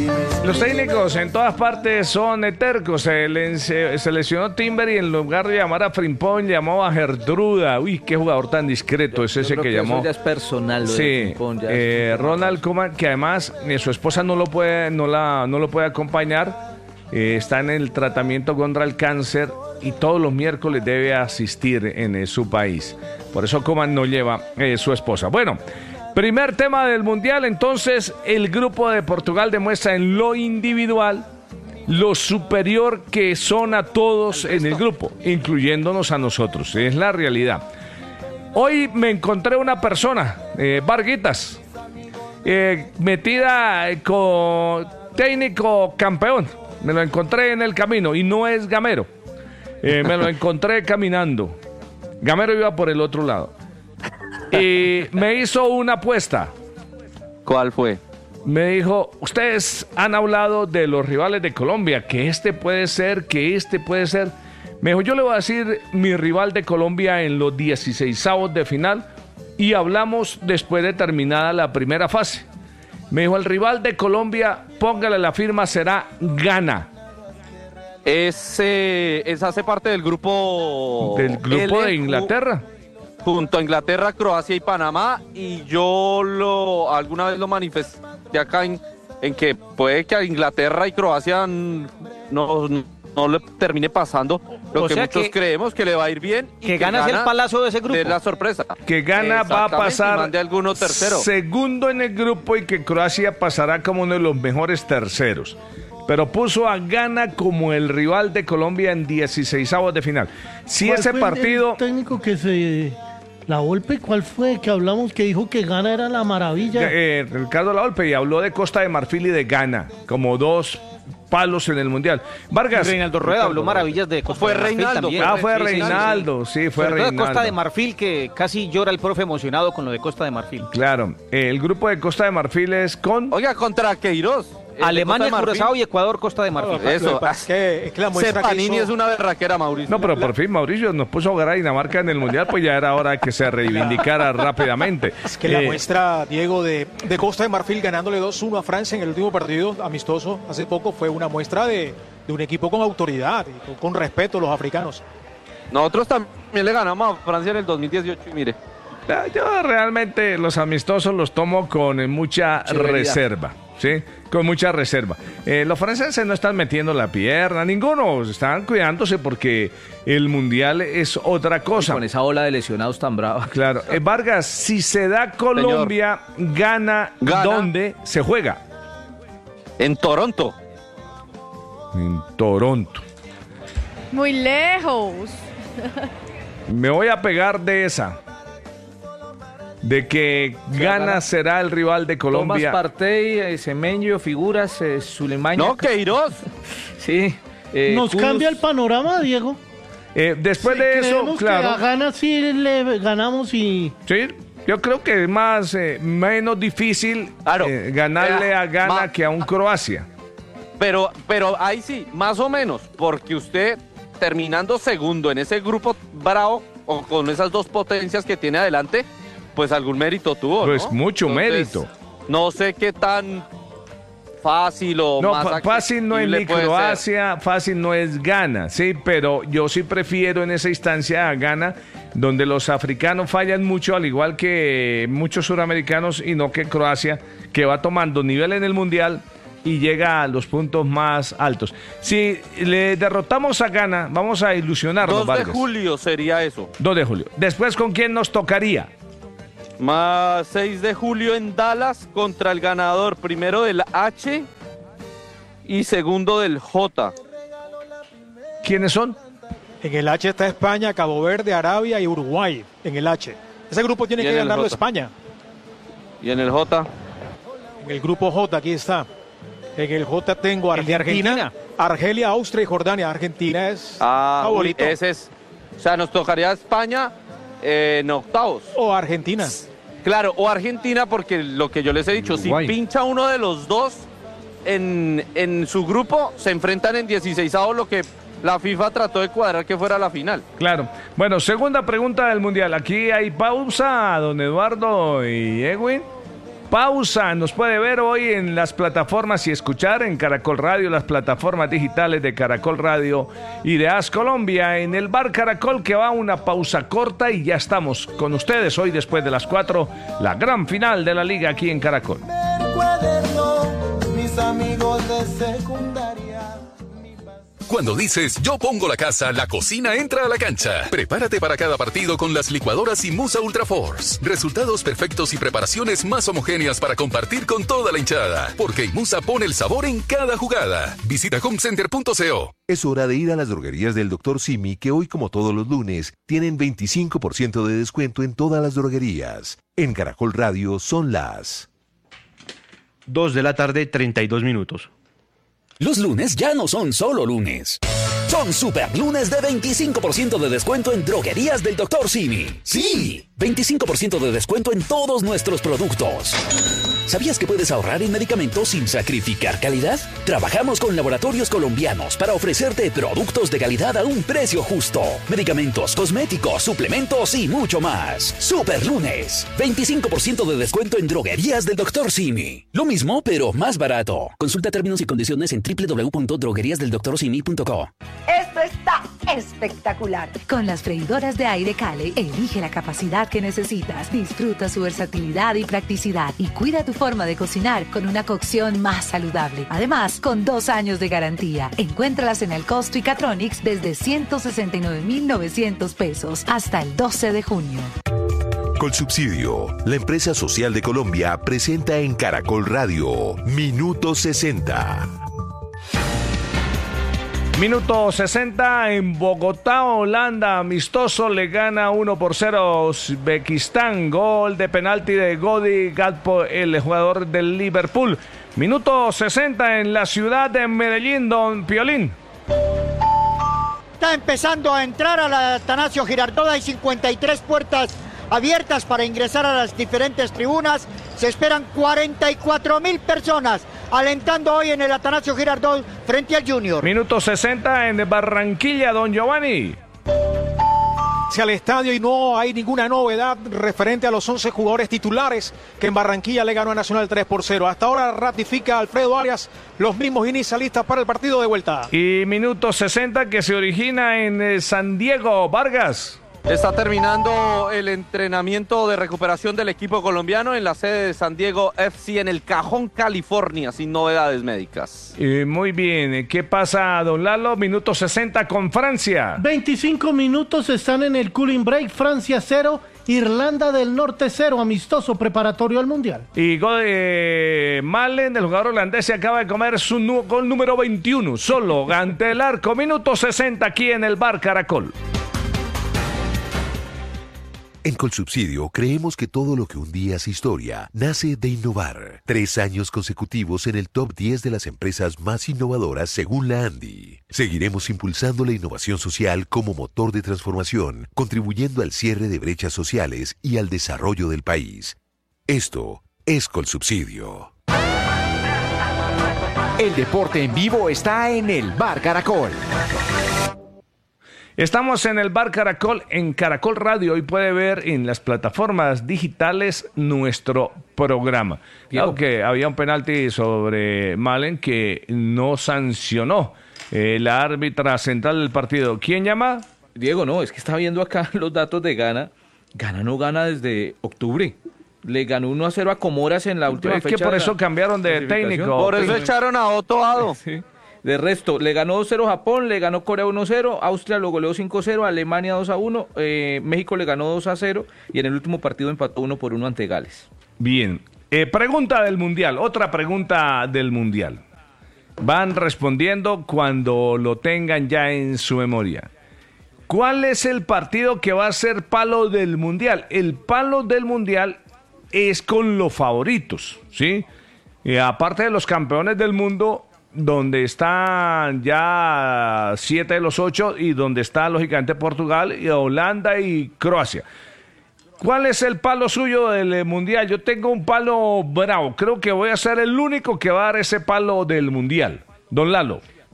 Los técnicos en todas partes son tercos. Se lesionó Timber y en lugar de llamar a Frimpong llamó a Gertruda. Uy, qué jugador tan discreto es ese que llamó. Eso ya es personal. Lo sí, de Frimpong, Ronald Koeman, que además su esposa no lo puede acompañar. Está en el tratamiento contra el cáncer y todos los miércoles debe asistir en su país. Por eso Koeman no lleva su esposa. Bueno, primer tema del Mundial. Entonces, el grupo de Portugal demuestra en lo individual lo superior que son a todos en el grupo, incluyéndonos a nosotros. Es la realidad. Hoy me encontré una persona, Varguitas, metida con técnico campeón. Me lo encontré en el camino y no es Gamero. Me lo encontré caminando. Gamero iba por el otro lado. Y me hizo una apuesta. ¿Cuál fue? Me dijo, ustedes han hablado de los rivales de Colombia, que este puede ser, que este puede ser. Me dijo, yo le voy a decir mi rival de Colombia en los 16avos de final y hablamos después de terminada la primera fase. Me dijo, el rival de Colombia, póngale la firma, será Ghana. Ese hace parte del grupo... ¿Del grupo de Inglaterra? Junto a Inglaterra, Croacia y Panamá. Y yo alguna vez lo manifesté acá en que puede que a Inglaterra y Croacia no le termine pasando lo que muchos creemos que le va a ir bien. Y que Ghana es el palazo de ese grupo. Es la sorpresa. Que Ghana va a pasar tercero. Segundo en el grupo y que Croacia pasará como uno de los mejores terceros. Pero puso a Ghana como el rival de Colombia en 16avos de final. Si ese partido... El técnico que se... La Volpe, ¿cuál fue? Que hablamos que dijo que Ghana era la maravilla. Ricardo La Volpe, y habló de Costa de Marfil y de Ghana como dos palos en el Mundial. Vargas. Reinaldo Rueda habló maravillas de Costa de Marfil también. Fue Reinaldo, sí, fue Reinaldo. Costa de Marfil, que casi llora el profe emocionado con lo de Costa de Marfil. Claro, el grupo de Costa de Marfil es con... Oiga, contra Queiroz. Alemania, Curazao y Ecuador, Costa de Marfil. Eso. Es que la muestra Panini es una berraquera, Mauricio. No, pero por fin Mauricio nos puso a jugar a Dinamarca en el Mundial, pues ya era hora que se reivindicara rápidamente. Es que la muestra, Diego, de Costa de Marfil ganándole 2-1 a Francia en el último partido amistoso hace poco fue una muestra de un equipo con autoridad y con respeto a los africanos. Nosotros también le ganamos a Francia en el 2018 y mire. Yo realmente los amistosos los tomo con mucha reserva. Sí, con mucha reserva. Los franceses no están metiendo la pierna, ninguno, están cuidándose porque el Mundial es otra cosa. Con esa ola de lesionados tan brava. Claro. Vargas, si se da Colombia, gana, ¿dónde se juega? En Toronto. En Toronto. Muy lejos. Me voy a pegar de esa. De que Ghana será el rival de Colombia. Tomás Partey, Semenyo, Figuras, Zulemaña. No, Queiroz. Sí. Nos cambia el panorama, Diego. Después de eso, claro. Que a Ghana sí le ganamos y... Sí, yo creo que es menos difícil ganarle a Ghana que a un Croacia. Pero ahí sí, más o menos, porque usted terminando segundo en ese grupo bravo o con esas dos potencias que tiene adelante, pues algún mérito tuvo, pues ¿no? Mucho mérito. No sé qué tan fácil o más fácil no es ni Croacia, fácil no es Ghana, sí, pero yo sí prefiero en esa instancia a Ghana, donde los africanos fallan mucho, al igual que muchos suramericanos, y no que Croacia, que va tomando nivel en el Mundial y llega a los puntos más altos. Si le derrotamos a Ghana, vamos a ilusionarnos, 2 de julio sería eso. 2 de julio. Después, ¿con quién nos tocaría? Más 6 de julio en Dallas contra el ganador primero del H y segundo del J. ¿Quiénes son? En el H está España, Cabo Verde, Arabia y Uruguay. En el H. Ese grupo tiene que ganarlo España. ¿Y en el J? En el grupo J, aquí está. En el J tengo Argentina, Argelia, Austria y Jordania. Argentina es favorito. Ese es. O sea, nos tocaría España en octavos. O Argentina. Claro, o Argentina, porque lo que yo les he dicho, Uruguay. Si pincha uno de los dos en su grupo, se enfrentan en 16avos, lo que la FIFA trató de cuadrar que fuera la final. Claro. Bueno, segunda pregunta del Mundial. Aquí hay pausa, don Eduardo y Edwin. pausa. Nos puede ver hoy en las plataformas y escuchar en Caracol Radio, las plataformas digitales de Caracol Radio y de AS Colombia, en el Bar Caracol, que va a una pausa corta y ya estamos con ustedes hoy después de las 4, la gran final de la liga aquí en Caracol. Mis amigos de secundaria. Cuando dices yo pongo la casa, la cocina entra a la cancha. Prepárate para cada partido con las licuadoras Imusa Ultra Force. Resultados perfectos y preparaciones más homogéneas para compartir con toda la hinchada. Porque Imusa pone el sabor en cada jugada. Visita homecenter.co. Es hora de ir a las droguerías del Dr. Simi, que hoy, como todos los lunes, tienen 25% de descuento en todas las droguerías. En Caracol Radio son las 2:32 p.m. Los lunes ya no son solo lunes. Son super lunes de 25% de descuento en droguerías del Dr. Simi. Sí, 25% de descuento en todos nuestros productos. ¿Sabías que puedes ahorrar en medicamentos sin sacrificar calidad? Trabajamos con laboratorios colombianos para ofrecerte productos de calidad a un precio justo. Medicamentos, cosméticos, suplementos y mucho más. Super lunes, 25% de descuento en droguerías del Dr. Simi. Lo mismo, pero más barato. Consulta términos y condiciones en www.drogueriasdeldoctorsimi.co. Esto está espectacular. Con las freidoras de aire Cale, elige la capacidad que necesitas, disfruta su versatilidad y practicidad y cuida tu forma de cocinar con una cocción más saludable. Además, con 2 años de garantía. Encuéntralas en el Costo y Catronics desde 169,900 pesos hasta el 12 de junio. Colsubsidio, la empresa social de Colombia, presenta en Caracol Radio Minuto 60. Minuto 60 en Bogotá, Holanda. Amistoso le gana 1-0 a Uzbekistán. Gol de penalti de Godi Gakpo, el jugador del Liverpool. Minuto 60 en la ciudad de Medellín, don Piolín. Está empezando a entrar a la Atanasio Girardot. Hay 53 puertas abiertas para ingresar a las diferentes tribunas. Se esperan 44,000 personas alentando hoy en el Atanasio Girardot frente al Junior. Minuto 60 en Barranquilla, don Giovanni. Hacia el estadio y no hay ninguna novedad referente a los 11 jugadores titulares que en Barranquilla le ganó a Nacional 3-0. Hasta ahora ratifica Alfredo Arias los mismos inicialistas para el partido de vuelta. Y minuto 60 que se origina en San Diego, Vargas. Está terminando el entrenamiento de recuperación del equipo colombiano en la sede de San Diego FC en El Cajón, California, sin novedades médicas. Muy bien, ¿qué pasa, don Lalo? Minuto 60 con Francia. 25 minutos están en el cooling break. Francia 0, Irlanda del Norte 0, amistoso preparatorio al Mundial. Y gol de Malen, el jugador holandés, se acaba de comer su gol número 21, solo ante el arco. Minuto 60 aquí en el Bar Caracol. En Colsubsidio creemos que todo lo que un día es historia nace de innovar. 3 años consecutivos en el top 10 de las empresas más innovadoras según la ANDI. Seguiremos impulsando la innovación social como motor de transformación, contribuyendo al cierre de brechas sociales y al desarrollo del país. Esto es Colsubsidio. El deporte en vivo está en el Bar Caracol. Estamos en el Bar Caracol, en Caracol Radio. Hoy puede ver en las plataformas digitales nuestro programa. Claro que había un penalti sobre Malen que no sancionó la árbitra central del partido. ¿Quién llama? Diego, no, es que está viendo acá los datos de Ghana. Ghana no gana desde octubre. Le ganó 1-0 a Comoras en la última fecha. Es que por eso cambiaron de técnico. Por eso echaron a Otto Addo. Sí. De resto, le ganó 2-0 Japón, le ganó Corea 1-0, Austria lo goleó 5-0, Alemania 2-1, México le ganó 2-0 y en el último partido empató 1-1 ante Gales. Bien, pregunta del Mundial, otra pregunta del Mundial. Van respondiendo cuando lo tengan ya en su memoria. ¿Cuál es el partido que va a ser palo del Mundial? El palo del Mundial es con los favoritos, ¿sí? Aparte de los campeones del mundo, donde están ya 7 de los 8 y donde está lógicamente Portugal, y Holanda y Croacia. ¿Cuál es el palo suyo del Mundial? Yo tengo un palo bravo. Creo que voy a ser el único que va a dar ese palo del Mundial. Don Lalo.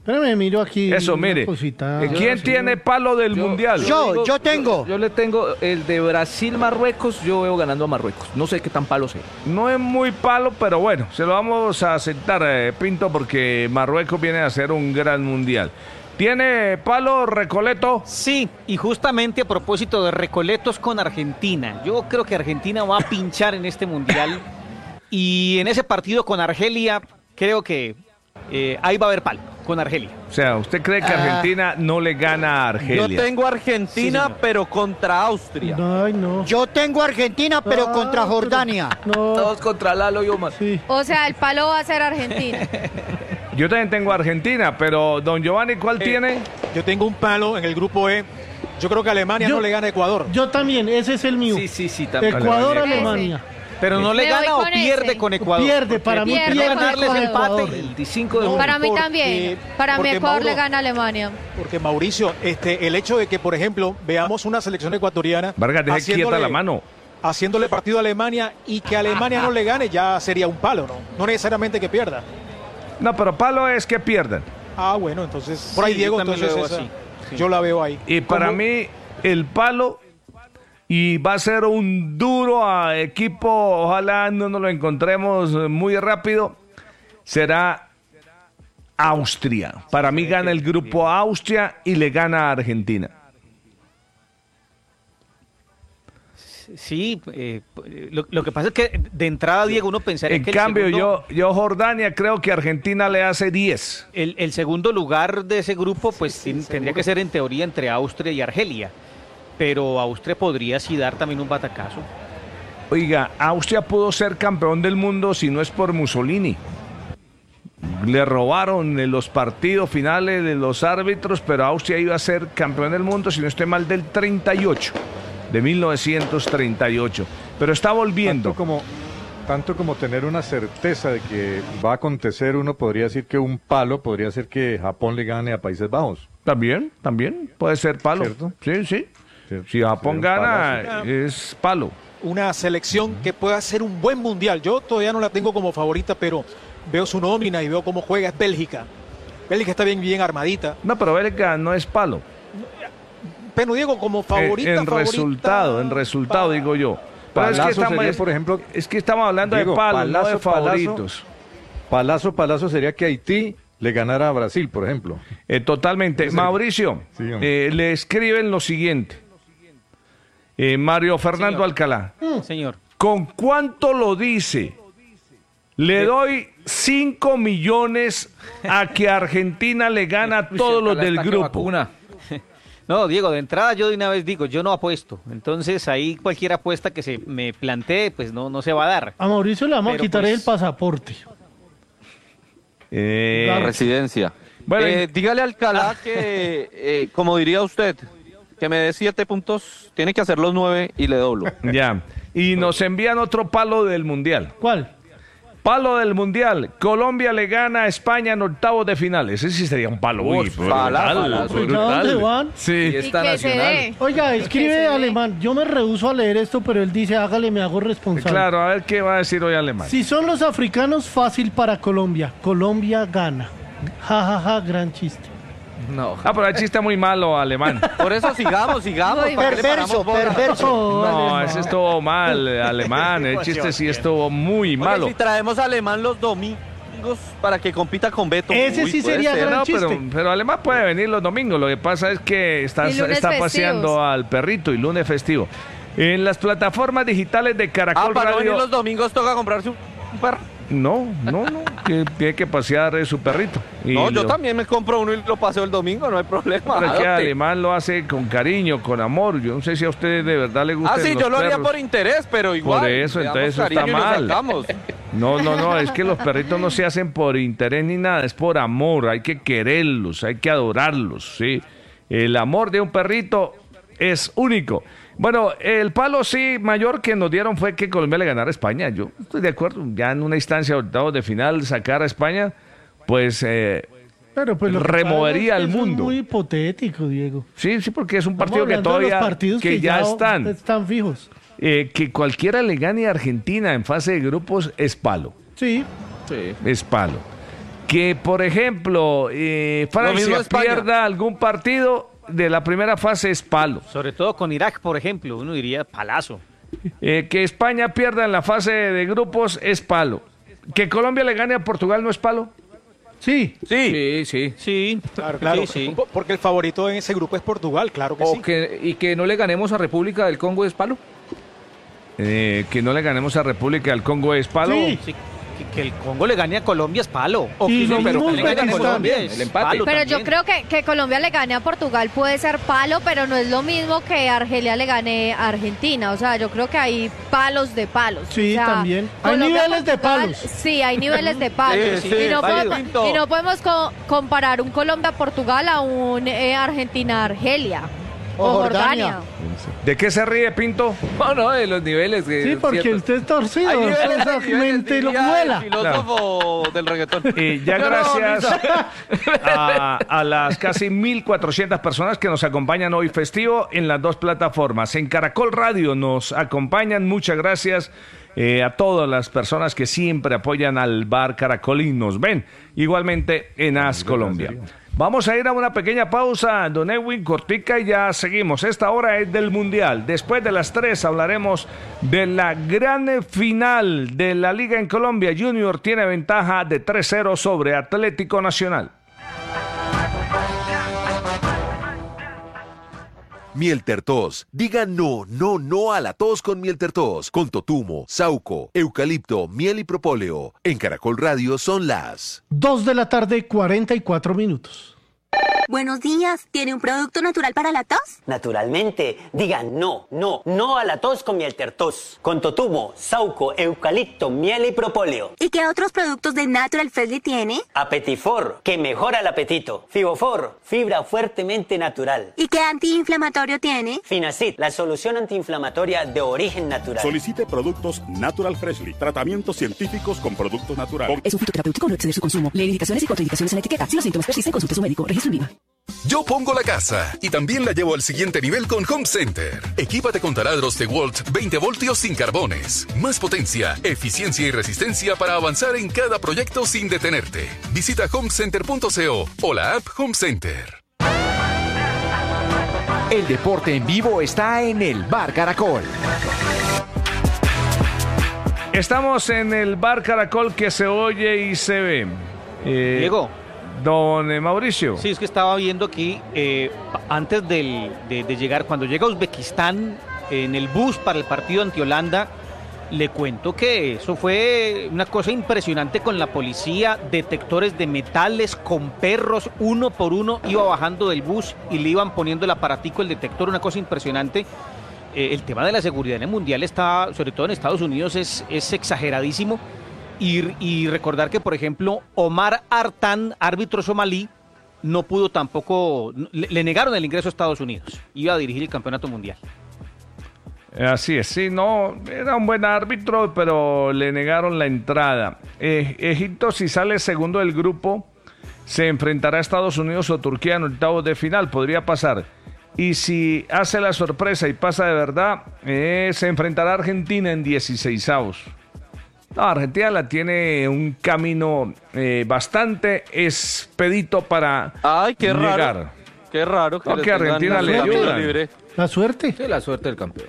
Espérame, miro aquí. Eso, una mire. cosita. ¿Quién tiene palo del Mundial? Yo tengo. Yo le tengo el de Brasil-Marruecos, yo veo ganando a Marruecos. No sé qué tan palo sea. No es muy palo, pero bueno, se lo vamos a aceptar, Pinto, porque Marruecos viene a hacer un gran Mundial. ¿Tiene palo Recoleto? Sí, y justamente a propósito de Recoletos con Argentina. Yo creo que Argentina va a pinchar en este Mundial. Y en ese partido con Argelia, creo que ahí va a haber palo, con Argelia. O sea, ¿usted cree que Argentina no le gana a Argelia? Yo tengo Argentina, Sí, pero contra Austria. Ay, no. Yo tengo Argentina, pero contra Jordania. No. Todos contra Lalo y Omar. Sí. O sea, el palo va a ser Argentina. Yo también tengo Argentina, pero don Giovanni, ¿cuál tiene? Yo tengo un palo en el grupo E. Yo creo que Alemania no le gana a Ecuador. Yo también, ese es el mío. Sí, también. Ecuador, Alemania. Alemania. Pero no le Me voy gana o con pierde ese. con Ecuador. Pierde, para mí Pierde pierde ganarles con el Ecuador. empate. El 15 de junio. Para mí porque- también. Para mí porque Ecuador Mauro- le gana a Alemania. Porque Mauricio, el hecho de que, por ejemplo, veamos una selección ecuatoriana Vargas, deje quieta la mano. haciéndole partido a Alemania y que Alemania no le gane, ya sería un palo, ¿no? No necesariamente que pierda. No, pero palo es que pierdan. Ah, bueno, entonces, por ahí Sí, Diego, yo también lo entonces veo esa- así. Sí. yo la veo ahí. Y para ¿Cómo? mí, el palo, y va a ser un duro a equipo, ojalá no nos lo encontremos muy rápido, será Austria. Para mí gana el grupo Austria y le gana a Argentina. Sí, lo que pasa es que de entrada, Diego, uno pensaría En que cambio, el segundo, yo Jordania creo que Argentina le hace 10. el segundo lugar de ese grupo, pues tendría que ser en teoría entre Austria y Argelia. Pero Austria podría sí dar también un batacazo. Oiga, Austria pudo ser campeón del mundo si no es por Mussolini. Le robaron en los partidos finales de los árbitros, pero Austria iba a ser campeón del mundo, si no estoy mal, del 38, de 1938. Pero está volviendo. Tanto como tener una certeza de que va a acontecer, uno podría decir que un palo podría ser que Japón le gane a Países Bajos. También puede ser palo. ¿Cierto? Sí. Cierto. Si Japón Sería un gana, palazo. es palo. Una selección que pueda ser un buen mundial. Yo todavía no la tengo como favorita, pero veo su nómina y veo cómo juega. Es Bélgica. Bélgica está bien armadita. No, pero Bélgica no es palo. Pero Diego, como favorita, en resultado, digo yo. Pero es que Palazo estamos, sería, por ejemplo, es que estamos hablando Diego, de palo, no de palazo, favoritos. Palazo sería que Haití le ganara a Brasil, por ejemplo. Totalmente. Sí, Mauricio, sí, hombre. le escriben lo siguiente. Mario Fernando Señor. Alcalá. Señor. ¿Con cuánto lo dice? Le doy 5 millones a que Argentina le gana a todos los del grupo. No, Diego, de entrada yo de una vez digo, yo no apuesto. Entonces ahí cualquier apuesta que se me plantee, pues no se va a dar. A Mauricio le vamos a Pero, quitar pues, el pasaporte. La residencia. Bueno, Dígale a Alcalá que, como diría usted, que me dé 7 puntos, tiene que hacer los 9 y le doblo. Ya. Y nos envían otro palo del Mundial. ¿Cuál? Palo del Mundial. Colombia le gana a España en octavos de final. Ese sí sería un palo. Uy, palazo. ¿Ya dónde van? Sí. Y que se dé. Oiga, Y que escribe se dé. Alemán. Yo me rehúso a leer esto, pero él dice, hágale, me hago responsable. Claro, a ver qué va a decir hoy Alemán. Si son los africanos, fácil para Colombia. Colombia gana. Ja, ja, ja, gran chiste. No. Pero el chiste muy malo, Alemán. Por eso sigamos. Muy ¿para qué le paramos bola? Oh, No, Alemán. ese estuvo mal, Alemán. El chiste sí estuvo muy Oye, malo. si traemos a Alemán los domingos para que compita con Beto. Ese sí puede sería ser. gran No, chiste. pero Alemán puede venir los domingos. Lo que pasa es que está Y lunes paseando festivos. al perrito y lunes festivo. En las plataformas digitales de Caracol Para no venir Radio. los domingos toca comprarse un perro. No, que tiene que pasear su perrito. Y No, yo lo- también me compro uno y lo paseo el domingo, no hay problema. Pero es que adopte. Alemán lo hace con cariño, con amor. Yo no sé si a usted de verdad le gusta. Ah, sí, yo lo haría por interés, pero igual. Por eso, le damos entonces eso está cariño y lo mal. sacamos. No, es que los perritos no se hacen por interés ni nada, es por amor. Hay que quererlos, hay que adorarlos, ¿sí? El amor de un perrito es único. Bueno, el palo sí mayor que nos dieron fue que Colombia le ganara a España. Yo estoy de acuerdo. Ya en una instancia de octavos de final sacar a España, pues Pero pues lo que removería pasa es al que eso mundo. Es muy hipotético, Diego. Sí, porque es un Estamos partido que hablando de los todavía partidos que ya están. Están fijos. Que cualquiera le gane a Argentina en fase de grupos es palo. Sí. Es palo. que, por ejemplo, Francia España. pierda algún partido de la primera fase es palo. Sobre todo con Irak, por ejemplo, uno diría palazo. Que España pierda en la fase de grupos es palo. Que Colombia le gane a Portugal no es palo. Sí. Sí. Claro, Sí. porque el favorito en ese grupo es Portugal, claro que sí. Y que no le ganemos a República del Congo es palo. Que no le ganemos a República del Congo es palo. Sí, que el Congo le gane a Colombia es palo. O Y que lo pero mismo que le gane a Uzbekistán. Colombia es El empate. palo Pero yo también. creo que Colombia le gane a Portugal puede ser palo, pero no es lo mismo que Argelia le gane a Argentina. O sea, yo creo que hay palos de palos. Sí, O sea, también. Hay Colombia, niveles de Portugal, palos. Sí, hay niveles de palos. Sí, y, no válido. podemos, y no podemos comparar un Colombia-Portugal a un Argentina-Argelia. O Jordania. ¿De qué se ríe, Pinto? No, de los niveles. Sí, porque usted es torcido. Hay niveles, Esa hay niveles, mente lo diría vuela. el filósofo del reggaetón. Ya Yo no, gracias Misa. a las casi 1.400 personas que nos acompañan hoy festivo en las dos plataformas. En Caracol Radio nos acompañan, muchas gracias a todas las personas que siempre apoyan al Bar Caracol y nos ven. Igualmente en AS Colombia. Vamos a ir a una pequeña pausa, don Edwin, cortica, y ya seguimos. Esta hora es del Mundial. Después de las 3 hablaremos de la gran final de la Liga en Colombia. Junior tiene ventaja de 3-0 sobre Atlético Nacional. Mieltertos. Diga no, no, no a la tos con Mieltertos. Con totumo, sauco, eucalipto, miel y propóleo. En Caracol Radio son las 2 de la tarde, 44 minutos. Buenos días, ¿tiene un producto natural para la tos? Naturalmente, digan no, no, no a la tos con Mieltertos. Con totumo, sauco, eucalipto, miel y propóleo. ¿Y qué otros productos de Natural Freshly tiene? Apetifor, que mejora el apetito. Fibofor, fibra fuertemente natural. ¿Y qué antiinflamatorio tiene? Finacid, la solución antiinflamatoria de origen natural. Solicite productos Natural Freshly, tratamientos científicos con productos naturales. Es un fitoterapéutico, no exceder su consumo. Lee indicaciones y contraindicaciones en la etiqueta. Si los síntomas persisten, consulte a su médico. Registro en Viva. Yo pongo la casa y también la llevo al siguiente nivel con Home Center. Equípate con taladros DeWalt 20 voltios sin carbones. Más potencia, eficiencia y resistencia para avanzar en cada proyecto sin detenerte. Visita homecenter.co o la app Home Center. El deporte en vivo está en el Bar Caracol. Estamos en el Bar Caracol que se oye y se ve. Diego. Don Mauricio. Sí, es que estaba viendo aquí, antes de llegar, cuando llega a Uzbekistán, en el bus para el partido ante Holanda, le cuento que eso fue una cosa impresionante con la policía, detectores de metales, con perros, uno por uno, iba bajando del bus y le iban poniendo el aparatico, el detector, una cosa impresionante. El tema de la seguridad en el Mundial está, sobre todo en Estados Unidos, es exageradísimo. Y recordar que, por ejemplo, Omar Artan, árbitro somalí, no pudo tampoco, le negaron el ingreso a Estados Unidos. Iba a dirigir el campeonato mundial. Así es, sí, no, era un buen árbitro, pero le negaron la entrada. Egipto, si sale segundo del grupo, se enfrentará a Estados Unidos o Turquía en octavos de final, podría pasar. Y si hace la sorpresa y pasa de verdad, se enfrentará a Argentina en 16avos. No, Argentina la tiene un camino bastante expedito para qué llegar. Raro. Qué raro que, no, que Argentina le ayuda. La suerte. Sí, la suerte del campeón.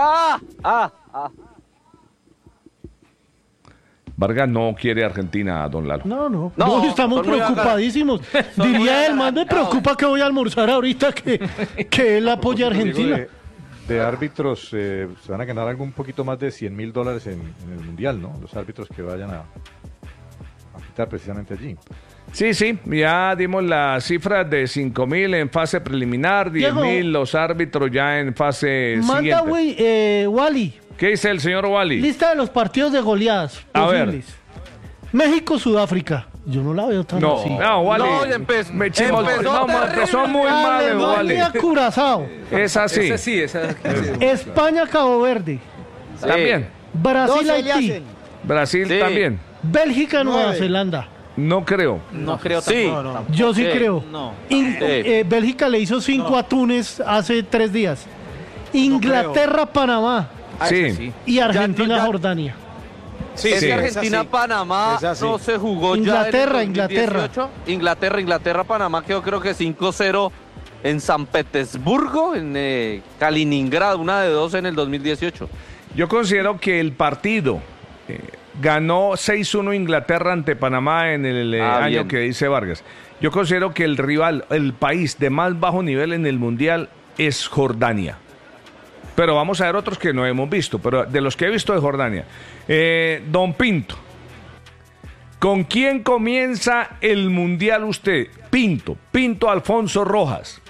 Vargas no quiere Argentina, don Lalo. No, estamos preocupadísimos. Diría él, más me preocupa que voy a almorzar ahorita que él apoya a Argentina. De árbitros se van a ganar algo un poquito más de $100,000 en el Mundial, ¿no? Los árbitros que vayan a quitar precisamente allí. Sí, ya dimos las cifras de 5,000 en fase preliminar, 10,000 los árbitros ya en fase manda siguiente. Wally. ¿Qué dice el señor Wally? Lista de los partidos de goleadas posibles. México-Sudáfrica. Yo no la veo tan así. No, Wally. Empezó muy mal, Wally. Curazao. Es así. España-Cabo Verde. También. Brasil-Haití. Brasil también. Bélgica-Nueva Zelanda. No creo. No creo tampoco. No. Yo sí creo. No. Bélgica le hizo 5 a Túnez hace 3 días. Inglaterra-Panamá. Sí. Y Argentina-Jordania. Sí, es sí. que Argentina-Panamá no se jugó Inglaterra, ya en el 2018. Inglaterra, Panamá quedó creo que 5-0 en San Petersburgo, en Kaliningrado, una de dos en el 2018. Yo considero que el partido ganó 6-1 Inglaterra ante Panamá en el año bien. que dice Vargas. Yo considero que el rival, el país de más bajo nivel en el Mundial es Jordania. Pero vamos a ver otros que no hemos visto, pero de los que he visto es Jordania. Don Pinto, ¿con quién comienza el Mundial usted? Pinto Alfonso Rojas.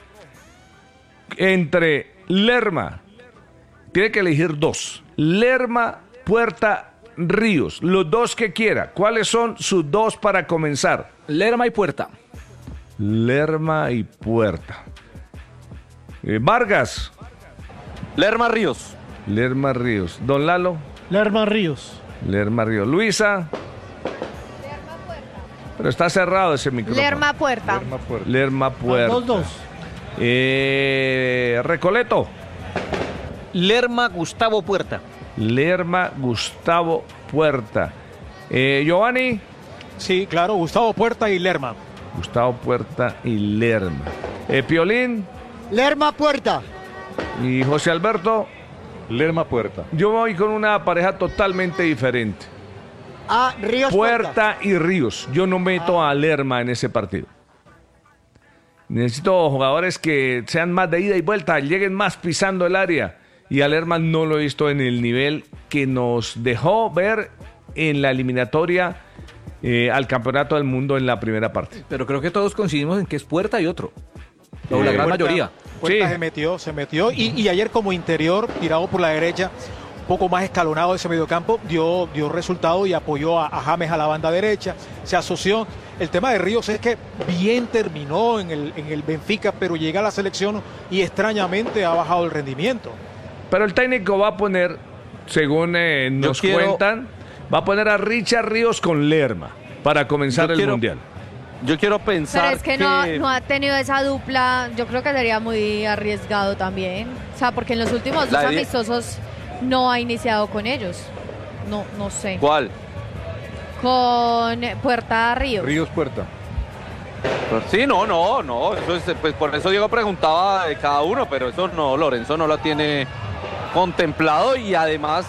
Entre Lerma, tiene que elegir dos. Lerma, Puerta, Ríos, los dos que quiera. ¿Cuáles son sus dos para comenzar? Lerma y Puerta. Lerma y Puerta. Vargas. Lerma Ríos. Lerma Ríos. Don Lalo. Lerma Ríos. Lerma Ríos. Luisa. Pero está cerrado ese micrófono. Lerma Puerta. Lerma Puerta. Los dos. Recoleto. Lerma Gustavo Puerta. Lerma Gustavo Puerta. Giovanni. Sí, claro, Gustavo Puerta y Lerma. Gustavo Puerta y Lerma. Piolín. Lerma Puerta. Y José Alberto. Lerma Puerta. Yo voy con una pareja totalmente diferente. Ríos Puerta y Ríos. Yo no meto a Lerma en ese partido. Necesito jugadores que sean más de ida y vuelta, lleguen más pisando el área. Y a Lerma no lo he visto en el nivel que nos dejó ver en la eliminatoria al Campeonato del Mundo en la primera parte. Pero creo que todos coincidimos en que es Puerta y otro. O la gran mayoría. Puerta se metió. Y ayer como interior, tirado por la derecha, un poco más escalonado ese mediocampo, dio resultado y apoyó a James a la banda derecha, se asoció. El tema de Ríos es que bien terminó en el Benfica, pero llega a la selección y extrañamente ha bajado el rendimiento. Pero el técnico va a poner, según nos cuentan, va a poner a Richard Ríos con Lerma para comenzar el Mundial. Yo quiero pensar pero es que no ha tenido esa dupla. Yo creo que sería muy arriesgado también. O sea, porque en los últimos dos amistosos no ha iniciado con ellos. No sé. ¿Cuál? Con Puerta Ríos. Ríos Puerta. Sí, no. Eso es, pues por eso Diego preguntaba de cada uno, pero eso no, Lorenzo no lo tiene contemplado. Y además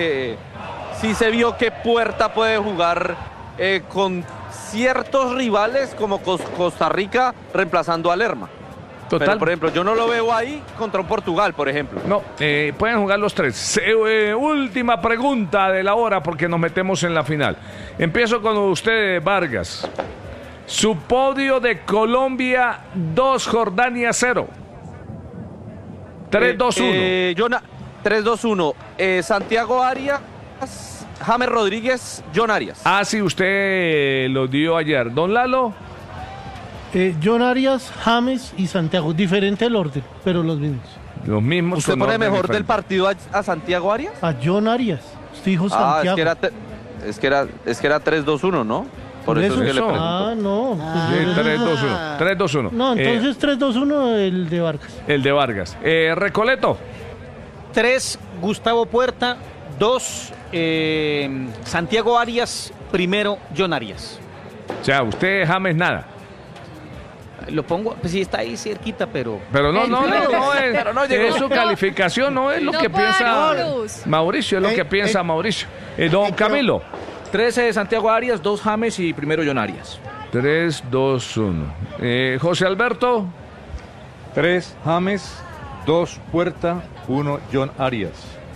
sí se vio que Puerta puede jugar con ciertos rivales como Costa Rica reemplazando a Lerma. Total. Pero, por ejemplo, yo no lo veo ahí contra un Portugal, por ejemplo. No, pueden jugar los tres. Última pregunta de la hora porque nos metemos en la final. Empiezo con usted, Vargas. Su podio de Colombia, 2, Jordania 0. 3-2-1. 3-2-1. Santiago Arias, James Rodríguez, John Arias. Ah, sí, usted lo dio ayer. Don Lalo. John Arias, James y Santiago. Diferente el orden, pero los mismos. Los mismos. ¿Usted pone mejor del partido a Santiago Arias? A John Arias. Usted dijo Santiago. Es que era 3-2-1, ¿no? Por eso es que le pregunto. No. Sí, 3-2-1. 3-2-1. No, entonces 3-2-1 el de Vargas. El de Vargas. Recoleto. 3, Gustavo Puerta. 2, Santiago Arias. Primero, John Arias. O sea, usted James nada. Lo pongo, pues sí está ahí cerquita, pero... Pero no es su calificación, no es lo que piensa Mauricio, es lo que piensa Mauricio. Don Camilo. 13 de Santiago Arias, 2 James y primero John Arias. 3-2-1. José Alberto. 3 James, 2 Puerta, 1 John Arias.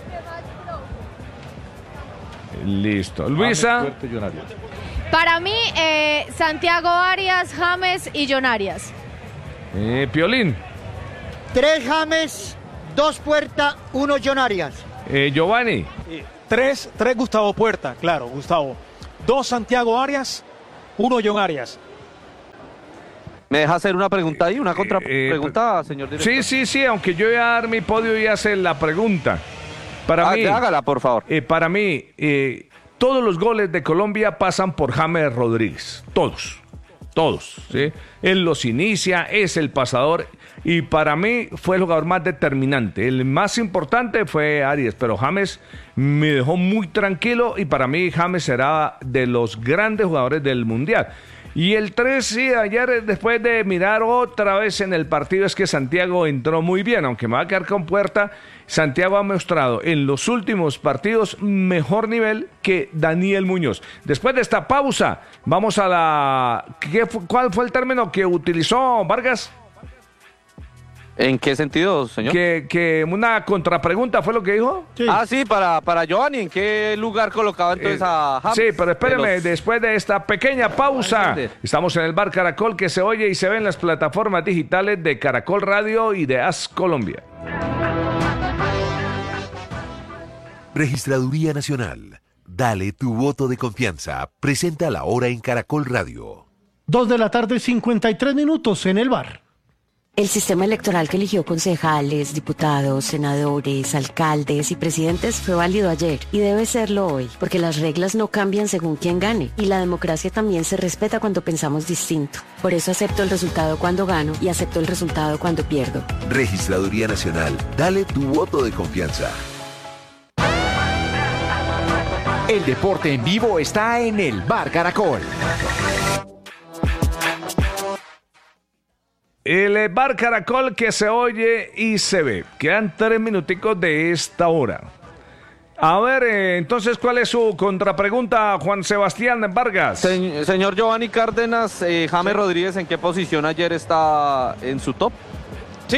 Listo. Luisa. James, Puerta y John Arias. Para mí, Santiago Arias, James y John Arias. Piolín. 3 James, 2 Puerta, 1 John Arias. Giovanni. 3 Gustavo Puerta, claro, Gustavo. 2 Santiago Arias, 1 John Arias. ¿Me deja hacer una pregunta ahí? ¿Una contrapregunta, señor director? Sí, aunque yo voy a dar mi podio y hacer la pregunta. Para mí, hágala, por favor. Para mí, todos los goles de Colombia pasan por James Rodríguez. Todos. todos, ¿sí? Él los inicia, es el pasador y para mí fue el jugador más determinante. El más importante fue Arias, pero James me dejó muy tranquilo y para mí James será de los grandes jugadores del Mundial. Y el 3, sí, ayer después de mirar otra vez en el partido, es que Santiago entró muy bien, aunque me va a quedar con Puerta. Santiago ha mostrado en los últimos partidos mejor nivel que Daniel Muñoz. Después de esta pausa, vamos a la... ¿Cuál fue el término que utilizó Vargas? ¿En qué sentido, señor? Que una contrapregunta fue lo que dijo. Sí. Ah, sí, para Giovanni, ¿en qué lugar colocaba entonces a James? Sí, pero espéreme, después de esta pequeña pausa, estamos en el Bar Caracol, que se oye y se ve en las plataformas digitales de Caracol Radio y de AS Colombia. Registraduría Nacional. Dale tu voto de confianza. Presenta la hora en Caracol Radio. 2:53 p.m. en el bar. El sistema electoral que eligió concejales, diputados, senadores, alcaldes y presidentes fue válido ayer y debe serlo hoy, porque las reglas no cambian según quién gane y la democracia también se respeta cuando pensamos distinto. Por eso acepto el resultado cuando gano y acepto el resultado cuando pierdo. Registraduría Nacional. Dale tu voto de confianza. El deporte en vivo está en el Bar Caracol. El Bar Caracol que se oye y se ve. Quedan 3 minuticos de esta hora. A ver, entonces, ¿cuál es su contrapregunta, Juan Sebastián Vargas? Señor Giovanni Cárdenas, James Rodríguez, ¿en qué posición ayer está en su top? Sí,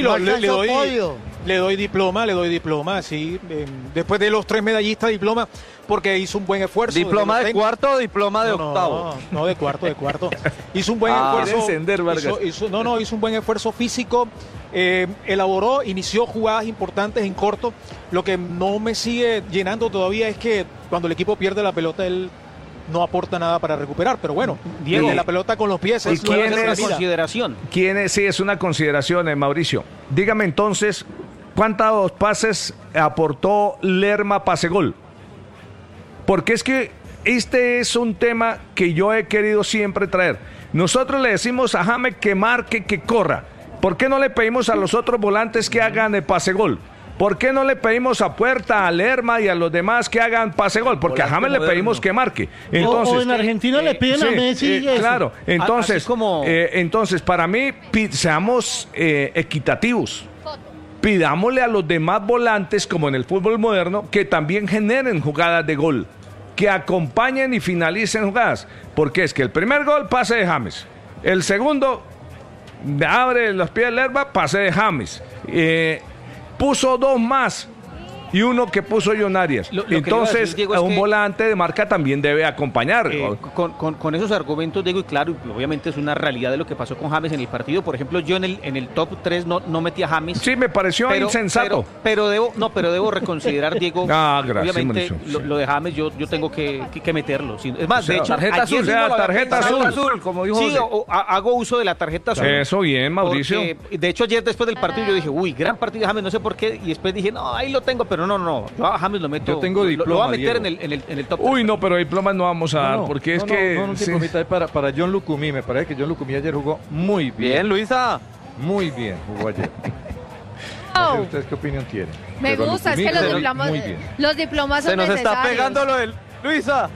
le doy diploma, sí. Después de los 3 medallistas, diploma, porque hizo un buen esfuerzo. ¿Diploma de cuarto o diploma de octavo? No, de cuarto. Hizo un buen esfuerzo. Encender, Vargas. Hizo un buen esfuerzo físico. Elaboró, inició jugadas importantes en corto. Lo que no me sigue llenando todavía es que cuando el equipo pierde la pelota, él no aporta nada para recuperar, pero bueno, Diego, la pelota con los pies es una consideración. Sí, es una consideración, Mauricio. Dígame entonces, ¿cuántos pases aportó Lerma pase-gol? Porque es que este es un tema que yo he querido siempre traer. Nosotros le decimos a James que marque, que corra. ¿Por qué no le pedimos a los otros volantes que hagan el pase-gol? ¿Por qué no le pedimos a Puerta, a Lerma y a los demás que hagan pase-gol? Porque a James le pedimos que marque. Entonces, o en Argentina le piden a Messi. Claro, entonces para mí, seamos equitativos. Pidámosle a los demás volantes, como en el fútbol moderno, que también generen jugadas de gol, que acompañen y finalicen jugadas. Porque es que el primer gol, pase de James. El segundo, abre los pies de Lerma, pase de James. Puso 2 más y uno que puso John Arias. Entonces, decir, Diego, un volante de marca también debe acompañar. Con esos argumentos, Diego, y claro, obviamente es una realidad de lo que pasó con James en el partido. Por ejemplo, yo en el top 3 no metí a James. Sí, me pareció insensato. Pero debo reconsiderar, Diego. Gracias, obviamente, lo de James yo tengo que meterlo. Es más, de hecho, tarjeta azul, como dijo José. Hago uso de la tarjeta azul. Eso bien, Mauricio. Porque, de hecho, ayer después del partido yo dije, gran partido de James, no sé por qué. Y después dije, no, ahí lo tengo, pero no. Yo a James lo meto. Yo tengo diploma, lo voy a meter en el top 3. Uy, no, pero diplomas no vamos a dar, porque es que... No, diplomita es para John Lucumí. Me parece que John Lucumí ayer jugó muy bien. Bien, Luisa. Muy bien jugó ayer. No sé ustedes qué opinión tienen. Me gusta, es que los diplomas son Se nos necesarios. está pegando lo del... Luisa.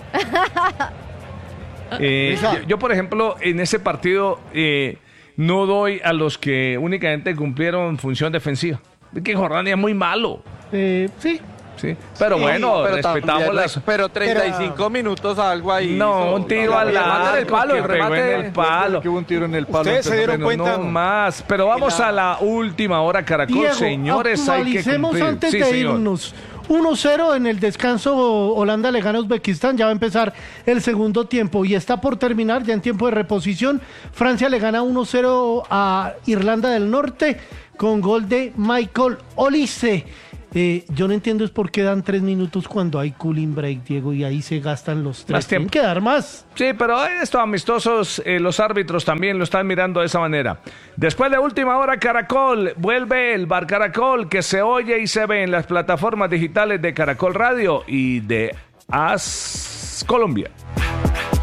Yo, por ejemplo, en ese partido no doy a los que únicamente cumplieron función defensiva. Es que Jordania es muy malo. Sí. Pero bueno, respetamos las... Pero 35 minutos algo ahí. No, un tiro al lado. El remate en el palo. Que hubo un tiro en el palo. Ustedes se dieron cuenta. No más. Pero vamos a la última hora, Caracol. Diego, señores, hay que cumplir. Antes de irnos. 1-0 en el descanso, Holanda le gana a Uzbekistán, ya va a empezar el segundo tiempo y está por terminar ya en tiempo de reposición. Francia le gana 1-0 a Irlanda del Norte con gol de Michael Olise. Yo no entiendo es por qué dan 3 minutos cuando hay cooling break, Diego, y ahí se gastan los 3. Tienen que dar más. Sí, pero estos amistosos, los árbitros también lo están mirando de esa manera. Después de última hora, Caracol, vuelve el Bar Caracol, que se oye y se ve en las plataformas digitales de Caracol Radio y de AS Colombia.